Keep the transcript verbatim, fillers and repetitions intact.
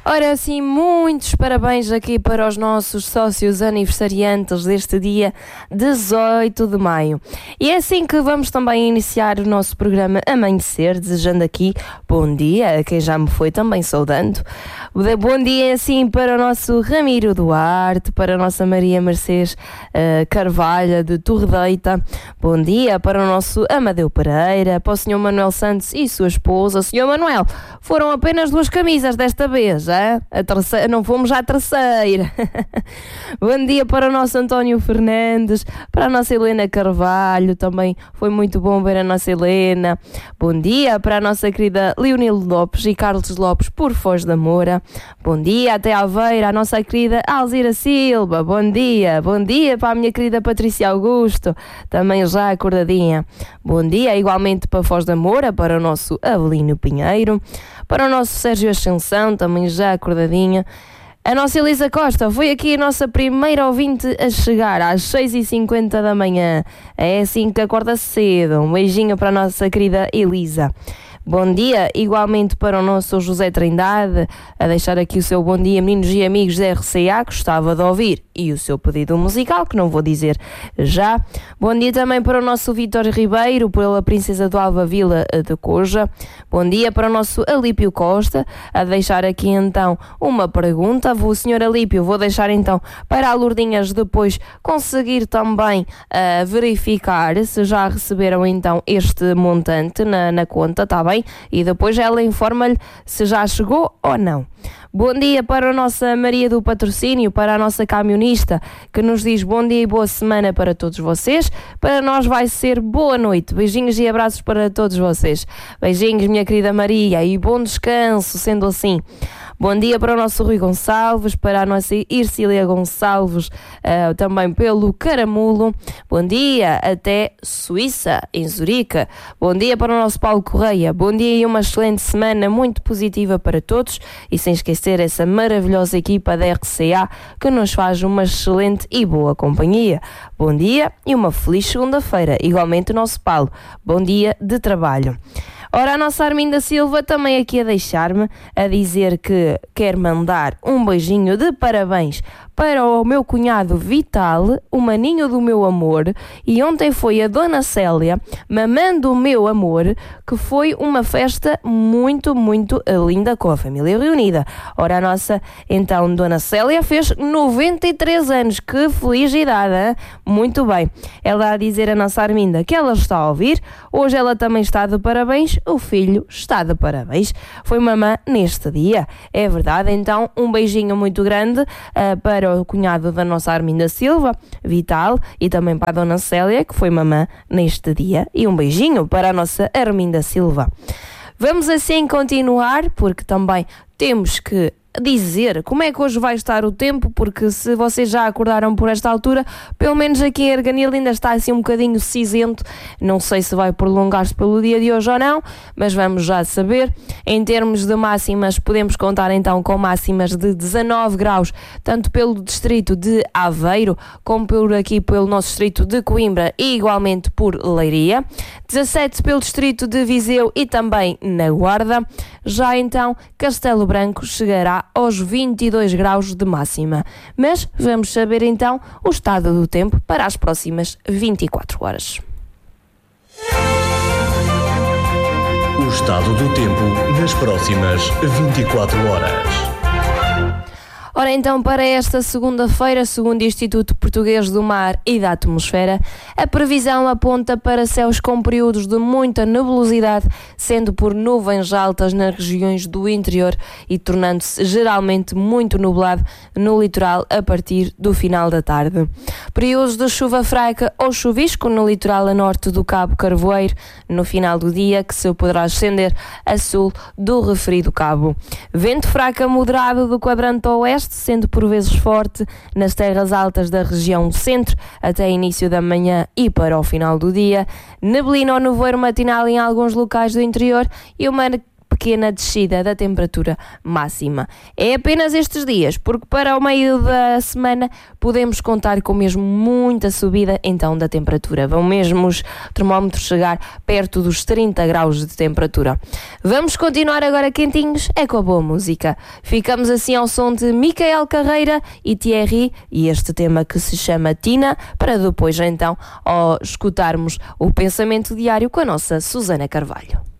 Ora sim, muitos parabéns aqui para os nossos sócios aniversariantes deste dia dezoito de maio. E é assim que vamos também iniciar o nosso programa Amanhecer, desejando aqui bom dia a quem já me foi também saudando. Bom dia assim para o nosso Ramiro Duarte, para a nossa Maria Mercedes uh, Carvalho de Torredeita. Bom dia para o nosso Amadeu Pereira, para o senhor Manuel Santos e sua esposa. senhor Manuel, foram apenas duas camisas desta vez, hein? A terceira, não fomos à terceira. Bom dia para o nosso António Fernandes, para a nossa Helena Carvalho, também foi muito bom ver a nossa Helena. Bom dia para a nossa querida Leonil Lopes e Carlos Lopes por Foz da Moura. Bom dia até Aveira, a nossa querida Alzira Silva. Bom dia, bom dia para a minha querida Patrícia Augusto, também já acordadinha. Bom dia igualmente para Foz da Moura, para o nosso Avelino Pinheiro, para o nosso Sérgio Ascensão, também já acordadinha. A nossa Elisa Costa foi aqui a nossa primeira ouvinte a chegar às seis e cinquenta da manhã. É assim que acorda cedo. Um beijinho para a nossa querida Elisa. Bom dia, igualmente para o nosso José Trindade, a deixar aqui o seu bom dia, meninos e amigos da R C A, gostava de ouvir, e o seu pedido musical, que não vou dizer já. Bom dia também para o nosso Vítor Ribeiro, pela Princesa do Alva Vila de Coja. Bom dia para o nosso Alípio Costa, a deixar aqui então uma pergunta. O senhor Alípio, vou deixar então para a Lourdinhas depois conseguir também uh, verificar se já receberam então este montante na, na conta, está bem? E depois ela informa-lhe se já chegou ou não. Bom dia para a nossa Maria do Patrocínio, para a nossa camionista, que nos diz bom dia e boa semana para todos vocês. Para nós vai ser boa noite. Beijinhos e abraços para todos vocês. Beijinhos, minha querida Maria, e bom descanso, sendo assim. Bom dia para o nosso Rui Gonçalves, para a nossa Ircília Gonçalves, uh, também pelo Caramulo. Bom dia até Suíça, em Zurique. Bom dia para o nosso Paulo Correia. Bom dia e uma excelente semana muito positiva para todos. E sem esquecer essa maravilhosa equipa da R C A que nos faz uma excelente e boa companhia. Bom dia e uma feliz segunda-feira. Igualmente o nosso Paulo. Bom dia de trabalho. Ora, a nossa Arminda Silva também aqui a deixar-me a dizer que quer mandar um beijinho de parabéns para o meu cunhado Vital, o maninho do meu amor, e ontem foi a Dona Célia, mamã do meu amor, que foi uma festa muito, muito linda com a família reunida. Ora, a nossa, então, Dona Célia fez noventa e três anos, que felicidade, hein? Muito bem. Ela a dizer a nossa Arminda que ela está a ouvir, hoje ela também está de parabéns, o filho está de parabéns, foi mamã neste dia, é verdade. Então um beijinho muito grande uh, para o cunhado da nossa Arminda Silva, Vital, e também para a Dona Célia, que foi mamã neste dia, e um beijinho para a nossa Arminda Silva. Vamos assim continuar, porque também temos que dizer como é que hoje vai estar o tempo, porque se vocês já acordaram por esta altura, pelo menos aqui em Erganil ainda está assim um bocadinho cinzento. Não sei se vai prolongar-se pelo dia de hoje ou não, mas vamos já saber. Em termos de máximas, podemos contar então com máximas de dezanove graus, tanto pelo distrito de Aveiro, como por aqui pelo nosso distrito de Coimbra e igualmente por Leiria, dezassete pelo distrito de Viseu e também na Guarda. Já então Castelo Branco chegará aos vinte e dois graus de máxima. Mas vamos saber então o estado do tempo para as próximas vinte e quatro horas. O estado do tempo nas próximas vinte e quatro horas. Ora então, para esta segunda-feira, segundo o Instituto Português do Mar e da Atmosfera, a previsão aponta para céus com períodos de muita nebulosidade, sendo por nuvens altas nas regiões do interior e tornando-se geralmente muito nublado no litoral a partir do final da tarde. Períodos de chuva fraca ou chuvisco no litoral a norte do Cabo Carvoeiro no final do dia, que se poderá ascender a sul do referido cabo. Vento fraco a moderado do quadrante oeste, sendo por vezes forte nas terras altas da região centro até início da manhã e para o final do dia. Neblina ou nevoeiro matinal em alguns locais do interior e uma pequena descida da temperatura máxima. É apenas estes dias, porque para o meio da semana podemos contar com mesmo muita subida então da temperatura. Vão mesmo os termómetros chegar perto dos trinta graus de temperatura. Vamos continuar agora quentinhos, é com a boa música. Ficamos assim ao som de Micael Carreira e Thierry e este tema que se chama Tina, para depois então ó, escutarmos o pensamento diário com a nossa Susana Carvalho.